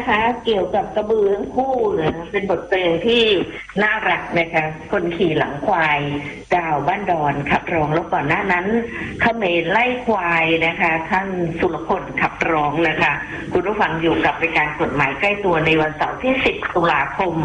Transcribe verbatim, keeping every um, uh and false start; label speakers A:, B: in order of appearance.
A: นะคะ เกี่ยวกับกระบือทั้งคู่นะเป็นบทเพลงที่น่ารักนะคะคนขี่หลังควายดาวบ้านดอนขับร้องแล้วก่อนหน้านั้นเขมรไล่ควายนะคะท่านสุรพลขับร้องนะคะคุณผู้ฟังอยู่กับรายการกฎหมายใกล้ตัวในวันเสาร์ที่สิบตุลาคม